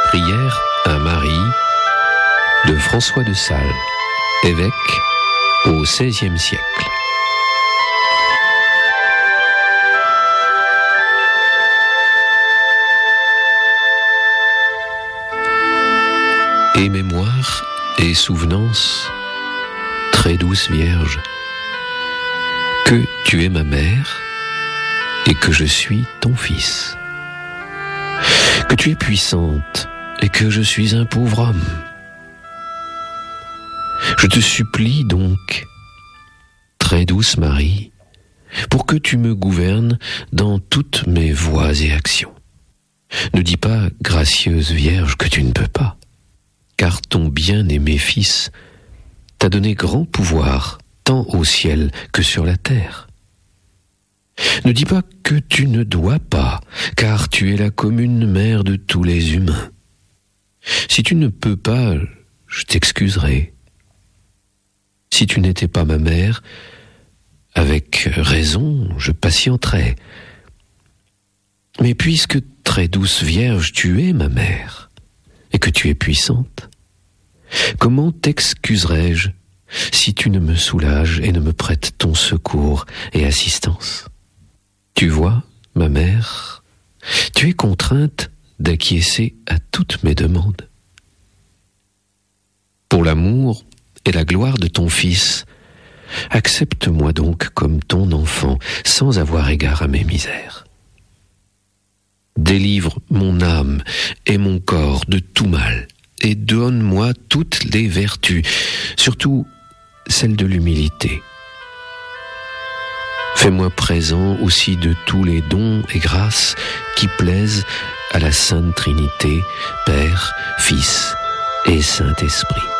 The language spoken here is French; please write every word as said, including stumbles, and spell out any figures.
Prière à Marie de François de Sales, évêque au seizième siècle. Et mémoire et souvenance, très douce Vierge, que tu es ma mère et que je suis ton fils, que tu es puissante et que je suis un pauvre homme. Je te supplie donc, très douce Marie, pour que tu me gouvernes dans toutes mes voies et actions. Ne dis pas, gracieuse Vierge, que tu ne peux pas, car ton bien-aimé Fils t'a donné grand pouvoir, tant au ciel que sur la terre. Ne dis pas que tu ne dois pas, car tu es la commune mère de tous les humains. Si tu ne peux pas, je t'excuserai. Si tu n'étais pas ma mère, avec raison, je patienterais. Mais puisque, très douce Vierge, tu es ma mère, et que tu es puissante, comment t'excuserais-je si tu ne me soulages et ne me prêtes ton secours et assistance? Tu vois, ma mère, tu es contrainte d'acquiescer à toutes mes demandes. Pour l'amour et la gloire de ton Fils, accepte-moi donc comme ton enfant, sans avoir égard à mes misères. Délivre mon âme et mon corps de tout mal, et donne-moi toutes les vertus, surtout celle de l'humilité. Fais-moi présent aussi de tous les dons et grâces qui plaisent à la Sainte Trinité, Père, Fils et Saint-Esprit.